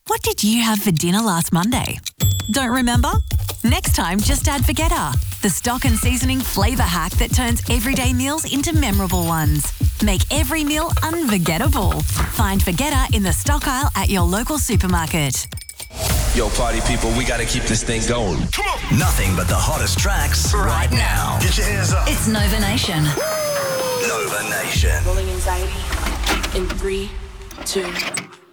What did you have for dinner last Monday? Don't remember? Next time, just add Vegeta, the stock and seasoning flavour hack that turns everyday meals into memorable ones. Make every meal unforgettable. Find Vegeta in the stock aisle at your local supermarket. Yo, party people, we gotta keep this thing going. Come on. Nothing but the hottest tracks right now. Get your hands up. It's Nova Nation. Nova Nation. Rolling anxiety in 3, 2,